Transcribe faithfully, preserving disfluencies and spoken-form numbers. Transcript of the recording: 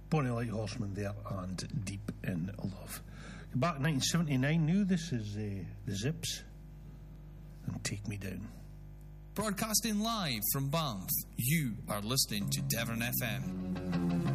Bonnie Light Horseman there and Deep in Love. Back in nineteen seventy-nine now, this is uh, the Zips and Take Me Down. Broadcasting live from Banff, you are listening to Devon F M.